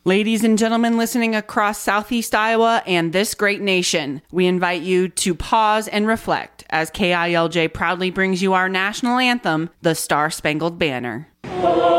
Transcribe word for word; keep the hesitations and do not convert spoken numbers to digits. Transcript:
Ladies and gentlemen listening across Southeast Iowa and this great nation, we invite you to pause and reflect as K I L J proudly brings you our national anthem, the Star Spangled Banner.